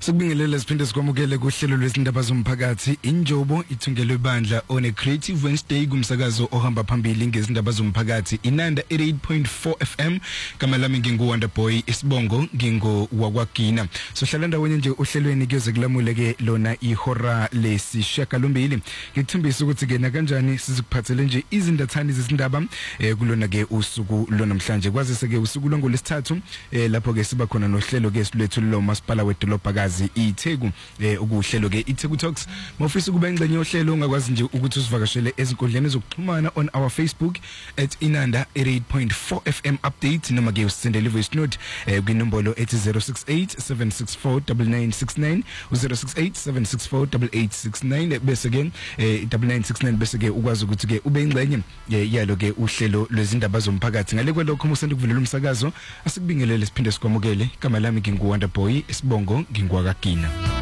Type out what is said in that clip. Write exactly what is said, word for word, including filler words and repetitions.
Sikubingelele siphinde sikwamukele kuhlelo lwezindaba zomphakathi injobo ithungelwe ibandla on a Creative Wednesday kumsakazo ohamba phambili ngezindaba zomphakathi Inanda eighty-eight point four F M kama lami ngingu Wonderboy isibongo ngingo wakwagina so hlala ndaweni nje ohlelweni kuyoze kulamuleke lona ihora lesishiyagalombili ngikuthembisa ukuthi ke na kanjani sizikuphathele nje izindathani zezindaba eh, kulona ke usuku lo namhlanje kwazise ke usuku longolesithathu eh, lapho ke siba khona nohlelo ke silwethu lo masipala wedolobhakazi iTheku eh, ukuhlelo ke iTheku Talks mawufisa kuba ingcenye yohlelo ungakwazi nje ukuthi usivakashele ezinkundleni zokuxhumana on our Facebook at Inanda eighty-eight point four F M update noma ke usendele voice note eh, kwinombolo ethi zero six eight seven six four nine nine six nine zero six eight seven six four eight eight six nine bese ke eh, nine nine six nine bese ke ukwazi ukuthi ke ube ingcenye eh, yalo ke uhlelo lwezindaba zomphakathi ngale kwalokho musende kuvulela umsakazo asikubingelele siphinde sikwamukele igama lami ngingu Wonderboy isibongo ngingwakagina.